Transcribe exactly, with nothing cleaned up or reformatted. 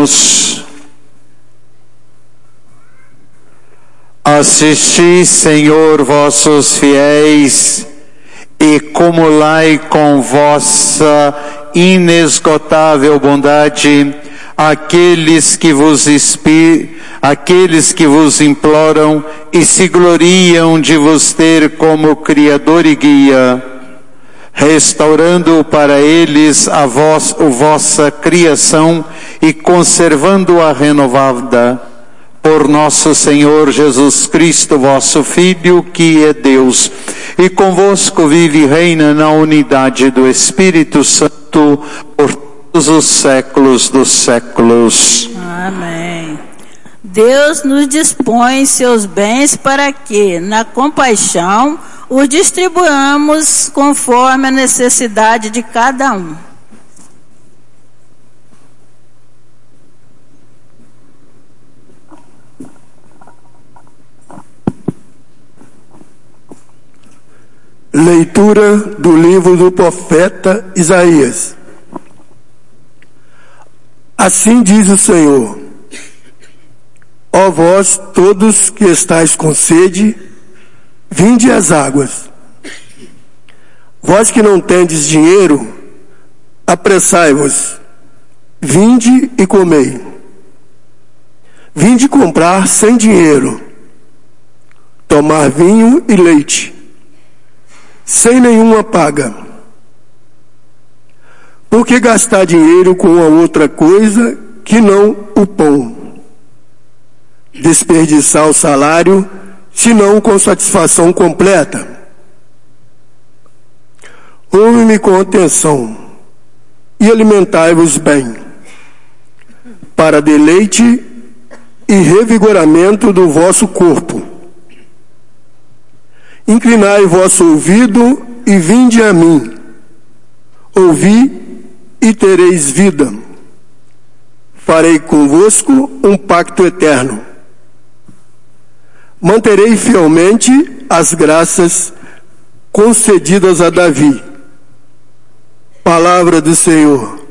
Oremos. Assisti, Senhor, vossos fiéis e cumulai com vossa inesgotável bondade aqueles que vos inspi... aqueles que vos imploram e se gloriam de vos ter como Criador e Guia, restaurando para eles a, vos... a vossa criação e conservando-a renovada por nosso Senhor Jesus Cristo, vosso Filho, que é Deus, e convosco vive e reina na unidade do Espírito Santo por todos os séculos dos séculos. Amém. Deus nos dispõe seus bens para que, na compaixão, os distribuamos conforme a necessidade de cada um. Leitura do livro do profeta Isaías. Assim diz o Senhor: ó vós todos que estáis com sede, vinde às águas. Vós que não tendes dinheiro, apressai-vos, vinde e comei. Vinde comprar sem dinheiro, tomar vinho e leite, sem nenhuma paga. Por que gastar dinheiro com a outra coisa que não o pão? Desperdiçar o salário, senão com satisfação completa. Ouve-me com atenção e alimentai-vos bem, para deleite e revigoramento do vosso corpo. Inclinai vosso ouvido e vinde a mim. Ouvi e tereis vida. Farei convosco um pacto eterno. Manterei fielmente as graças concedidas a Davi. Palavra do Senhor.